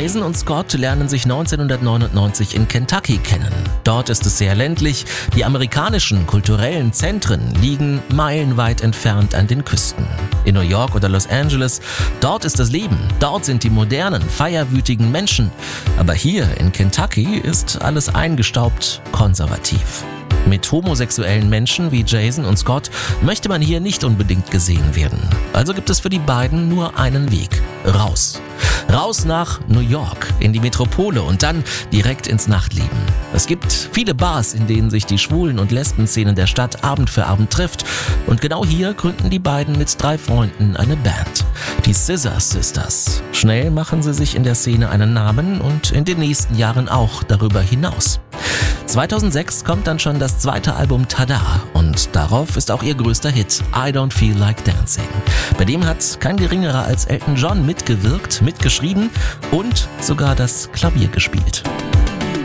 Jason und Scott lernen sich 1999 in Kentucky kennen. Dort ist es sehr ländlich, die amerikanischen kulturellen Zentren liegen meilenweit entfernt an den Küsten. In New York oder Los Angeles, dort ist das Leben, dort sind die modernen, feierwütigen Menschen. Aber hier in Kentucky ist alles eingestaubt, konservativ. Mit homosexuellen Menschen wie Jason und Scott möchte man hier nicht unbedingt gesehen werden. Also gibt es für die beiden nur einen Weg: raus. Raus nach New York, in die Metropole und dann direkt ins Nachtleben. Es gibt viele Bars, in denen sich die Schwulen- und Lesben-Szenen der Stadt Abend für Abend trifft. Und genau hier gründen die beiden mit 3 Freunden eine Band, die Scissor Sisters. Schnell machen sie sich in der Szene einen Namen und in den nächsten Jahren auch darüber hinaus. 2006 kommt dann schon das 2. Album Tada und darauf ist auch ihr größter Hit I Don't Feel Like Dancing. Bei dem hat kein geringerer als Elton John mitgewirkt, mitgeschrieben und sogar das Klavier gespielt.